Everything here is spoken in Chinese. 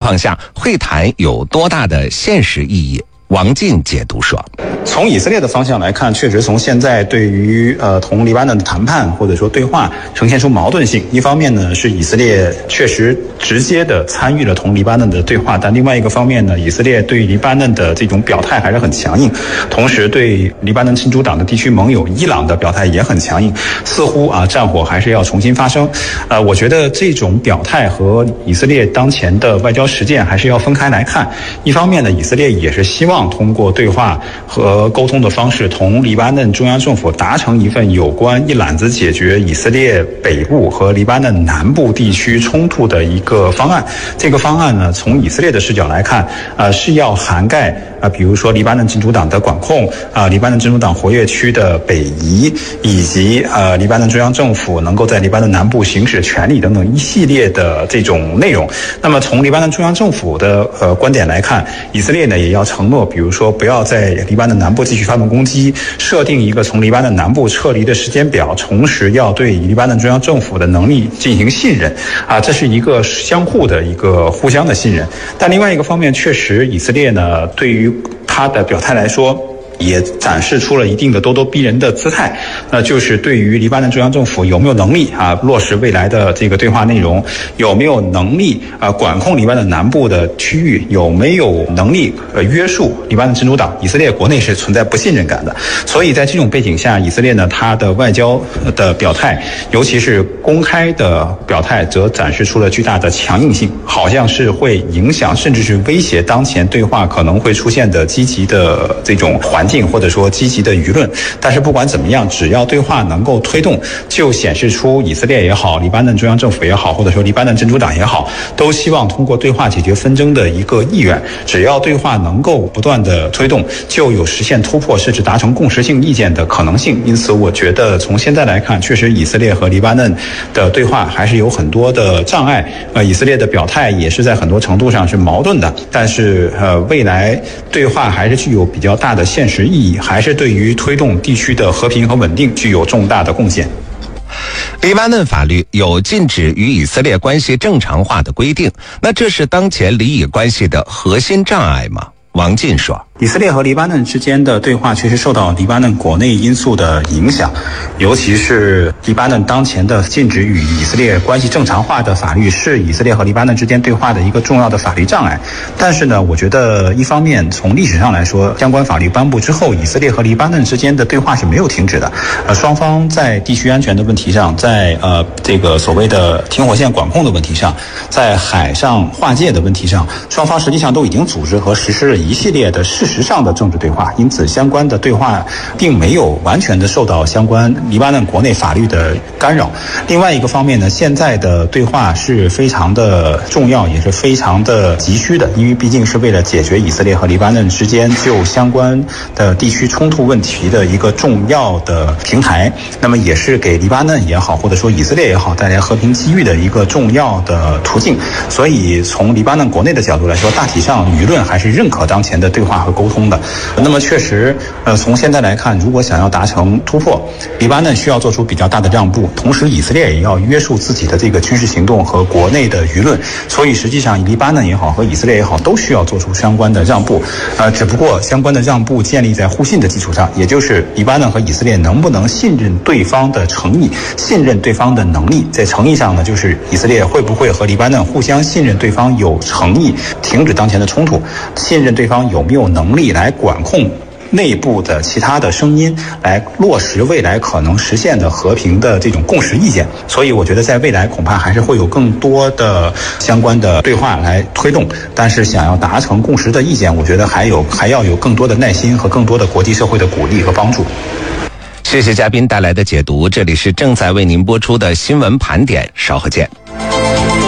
况下，会谈有多大的现实意义？王进解读说， 从以色列的方向来看，确实从现在对于同黎巴嫩的谈判或者说对话呈现出矛盾性。一方面呢，是以色列确实直接的参与了同黎巴嫩的对话，但另外一个方面呢，以色列对黎巴嫩的这种表态还是很强硬，同时对黎巴嫩真主党的地区盟友伊朗的表态也很强硬，似乎战火还是要重新发生。我觉得这种表态和以色列当前的外交实践还是要分开来看。一方面呢，以色列也是希望通过对话和沟通的方式，同黎巴嫩中央政府达成一份有关一揽子解决以色列北部和黎巴嫩南部地区冲突的一个方案。这个方案呢，从以色列的视角来看，是要涵盖比如说黎巴嫩真主党的管控，黎巴嫩真主党活跃区的北移，以及黎巴嫩中央政府能够在黎巴嫩南部行使权力等等一系列的这种内容。那么从黎巴嫩中央政府的观点来看，以色列呢也要承诺，比如说不要在黎巴嫩南部继续发动攻击，设定一个从黎巴嫩南部撤离的时间表，同时要对黎巴嫩中央政府的能力进行信任这是一个相互的一个互相的信任。但另外一个方面，确实以色列呢对于他的表态来说，也展示出了一定的咄咄逼人的姿态，那就是对于黎巴嫩中央政府有没有能力落实未来的这个对话内容，有没有能力管控黎巴嫩南部的区域，有没有能力约束黎巴嫩真主党。以色列国内是存在不信任感的，所以在这种背景下，以色列呢它的外交的表态，尤其是公开的表态，则展示出了巨大的强硬性，好像是会影响甚至是威胁当前对话可能会出现的积极的这种环境，或者说积极的舆论。但是不管怎么样，只要对话能够推动，就显示出以色列也好，黎巴嫩中央政府也好，或者说黎巴嫩真主党也好，都希望通过对话解决纷争的一个意愿。只要对话能够不断的推动，就有实现突破甚至达成共识性意见的可能性。因此我觉得从现在来看，确实以色列和黎巴嫩的对话还是有很多的障碍，以色列的表态也是在很多程度上是矛盾的，但是未来对话还是具有比较大的现实意义，还是对于推动地区的和平和稳定具有重大的贡献。 黎巴嫩法律有禁止与以色列关系正常化的规定，那这是当前黎以关系的核心障碍吗？王进说， 以色列和黎巴嫩之间的对话确实受到黎巴嫩国内因素的影响，尤其是黎巴嫩当前的禁止与以色列关系正常化的法律是以色列和黎巴嫩之间对话的一个重要的法律障碍。但是呢，我觉得一方面从历史上来说，相关法律颁布之后，以色列和黎巴嫩之间的对话是没有停止的。双方在地区安全的问题上，在这个所谓的停火线管控的问题上，在海上划界的问题上，双方实际上都已经组织和实施了一系列的事实上的政治对话，因此相关的对话并没有完全的受到相关黎巴嫩国内法律的干扰。另外一个方面呢，现在的对话是非常的重要，也是非常的急需的，因为毕竟是为了解决以色列和黎巴嫩之间就相关的地区冲突问题的一个重要的平台，那么也是给黎巴嫩也好，或者说以色列也好，带来和平机遇的一个重要的途径。所以从黎巴嫩国内的角度来说，大体上舆论还是认可当前的对话和沟通的。那么确实从现在来看，如果想要达成突破，黎巴嫩需要做出比较大的让步，同时以色列也要约束自己的这个军事行动和国内的舆论。所以实际上黎巴嫩也好和以色列也好都需要做出相关的让步，只不过相关的让步建立在互信的基础上，也就是黎巴嫩和以色列能不能信任对方的诚意，信任对方的能力。在诚意上呢，就是以色列会不会和黎巴嫩互相信任对方有诚意停止当前的冲突，信任对方有没有能力来管控内部的其他的声音，来落实未来可能实现的和平的这种共识意见。所以我觉得在未来恐怕还是会有更多的相关的对话来推动，但是想要达成共识的意见，我觉得还要有更多的耐心和更多的国际社会的鼓励和帮助。 谢谢嘉宾带来的解读，这里是正在为您播出的新闻盘点，稍后见。